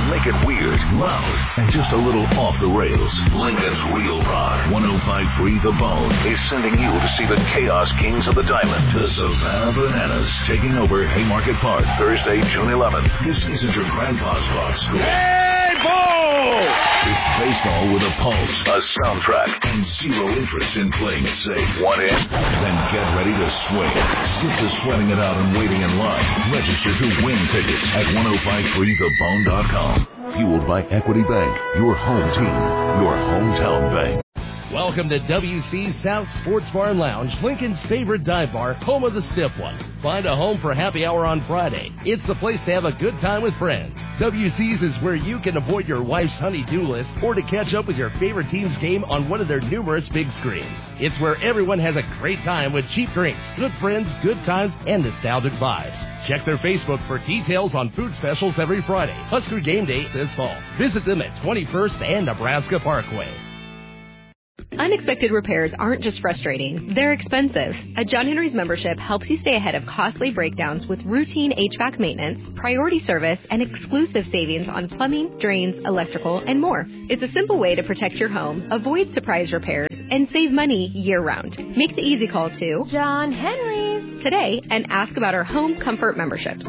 Make it weird, loud, and just a little off the rails. Lincoln's Real Rock 105.3 The Bone is sending you to see the Chaos Kings of the Diamond, the Savannah Bananas, taking over Haymarket Park Thursday, June 11th. This isn't your grandpa's rock school. Hey, ball! It's baseball with a pulse, a soundtrack, and zero interest in playing it safe. 1 in, then get ready to swing. Skip the sweating it out and waiting in line. Register to win tickets at 1053thebone.com. Fueled by Equity Bank, your home team, your hometown bank. Welcome to WC South Sports Bar and Lounge, Lincoln's favorite dive bar, home of the stiff one. Find a home for happy hour on Friday. It's the place to have a good time with friends. WC's is where you can avoid your wife's honey-do list or to catch up with your favorite team's game on one of their numerous big screens. It's where everyone has a great time with cheap drinks, good friends, good times, and nostalgic vibes. Check their Facebook for details on food specials every Friday. Husker Game Day this fall. Visit them at 21st and Nebraska Parkway. Unexpected repairs aren't just frustrating, they're expensive. A John Henry's membership helps you stay ahead of costly breakdowns with routine HVAC maintenance, priority service, and exclusive savings on plumbing, drains, electrical, and more. It's a simple way to protect your home, avoid surprise repairs, and save money year-round. Make the easy call to John Henry's today and ask about our home comfort memberships.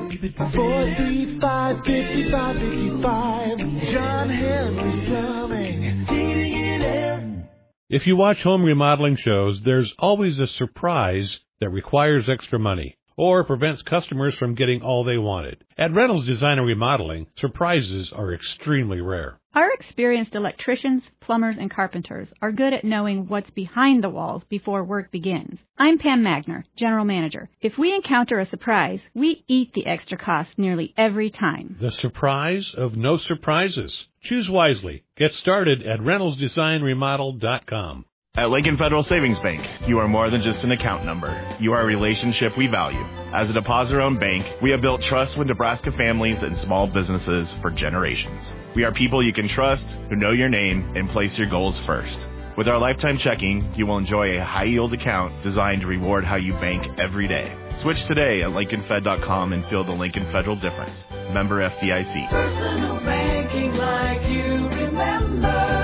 435-5555, John Henry's Plumbing, heating and air. If you watch home remodeling shows, there's always a surprise that requires extra money or prevents customers from getting all they wanted. At Reynolds Design and Remodeling, surprises are extremely rare. Our experienced electricians, plumbers, and carpenters are good at knowing what's behind the walls before work begins. I'm Pam Magner, General Manager. If we encounter a surprise, we eat the extra cost nearly every time. The surprise of no surprises. Choose wisely. Get started at ReynoldsDesignRemodel.com. At Lincoln Federal Savings Bank, you are more than just an account number. You are a relationship we value. As a deposit-owned bank, we have built trust with Nebraska families and small businesses for generations. We are people you can trust, who know your name, and place your goals first. With our lifetime checking, you will enjoy a high-yield account designed to reward how you bank every day. Switch today at LincolnFed.com and feel the Lincoln Federal difference. Member FDIC. Personal banking like you remember.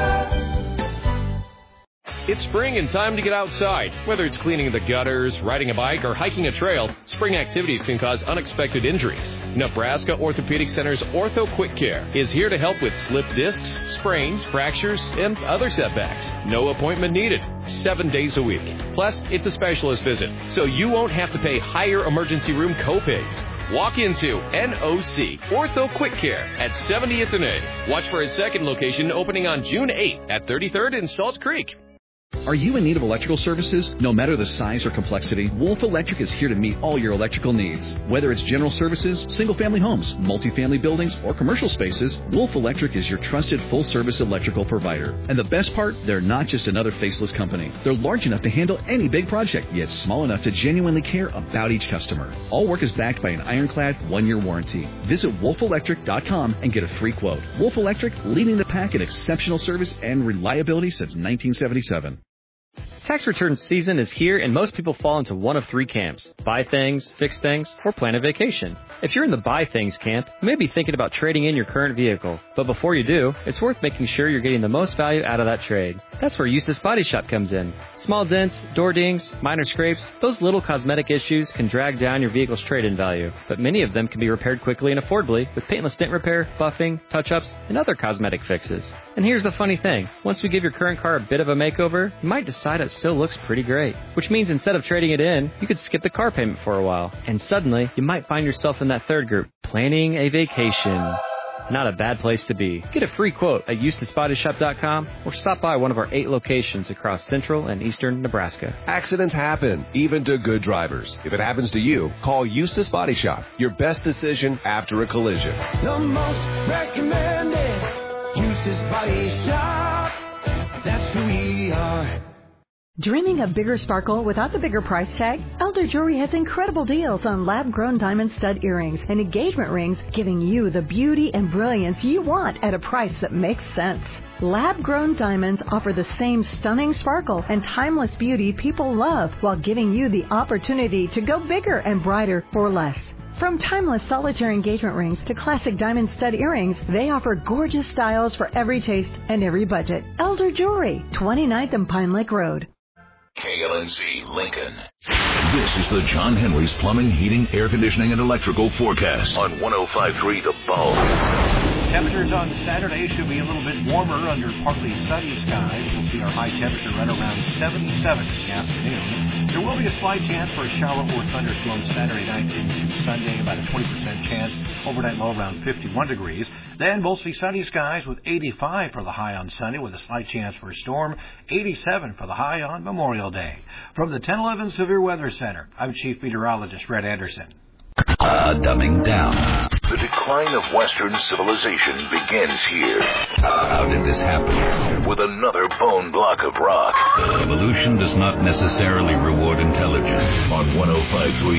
It's spring and time to get outside. Whether it's cleaning the gutters, riding a bike, or hiking a trail, spring activities can cause unexpected injuries. Nebraska Orthopedic Center's Ortho Quick Care is here to help with slip discs, sprains, fractures, and other setbacks. No appointment needed. 7 days a week. Plus, it's a specialist visit, so you won't have to pay higher emergency room copays. Walk into NOC Ortho Quick Care at 70th and A. Watch for a second location opening on June 8th at 33rd and Salt Creek. Are you in need of electrical services? No matter the size or complexity, Wolf Electric is here to meet all your electrical needs. Whether it's general services, single-family homes, multifamily buildings, or commercial spaces, Wolf Electric is your trusted full-service electrical provider. And the best part, they're not just another faceless company. They're large enough to handle any big project, yet small enough to genuinely care about each customer. All work is backed by an ironclad 1-year warranty. Visit wolfelectric.com and get a free quote. Wolf Electric, leading the pack in exceptional service and reliability since 1977. Tax return season is here, and most people fall into one of three camps: buy things, fix things, or plan a vacation. If you're in the buy things camp, you may be thinking about trading in your current vehicle. But before you do, it's worth making sure you're getting the most value out of that trade. That's where Eustace Body Shop comes in. Small dents, door dings, minor scrapes, those little cosmetic issues can drag down your vehicle's trade-in value. But many of them can be repaired quickly and affordably with paintless dent repair, buffing, touch-ups, and other cosmetic fixes. And here's the funny thing. Once we give your current car a bit of a makeover, you might decide it still looks pretty great. Which means instead of trading it in, you could skip the car payment for a while. And suddenly, you might find yourself in that third group, planning a vacation. Not a bad place to be. Get a free quote at EustaceBodyShop.com or stop by one of our 8 locations across central and eastern Nebraska. Accidents happen, even to good drivers. If it happens to you, call Eustace Body Shop. Your best decision after a collision. The most recommended Eustace Body Shop. That's who we are. Dreaming of bigger sparkle without the bigger price tag? Elder Jewelry has incredible deals on lab-grown diamond stud earrings and engagement rings, giving you the beauty and brilliance you want at a price that makes sense. Lab-grown diamonds offer the same stunning sparkle and timeless beauty people love while giving you the opportunity to go bigger and brighter for less. From timeless solitaire engagement rings to classic diamond stud earrings, they offer gorgeous styles for every taste and every budget. Elder Jewelry, 29th and Pine Lake Road. KLNZ Lincoln. This is the John Henry's Plumbing, Heating, Air Conditioning, and Electrical forecast on 105.3 The Bone. Temperatures on Saturday should be a little bit warmer under partly sunny skies. We'll see our high temperature right around 77 in the afternoon. There will be a slight chance for a shower or thunderstorm Saturday night into Sunday, about a 20% chance. Overnight low around 51 degrees. Then mostly sunny skies with 85 for the high on Sunday with a slight chance for a storm. 87 for the high on Memorial Day. From the 1011 Severe Weather Center, I'm Chief Meteorologist Red Anderson. Dumbing down. The decline of Western civilization begins here. How did this happen? With another bone block of rock. Evolution does not necessarily reward intelligence. On 105.3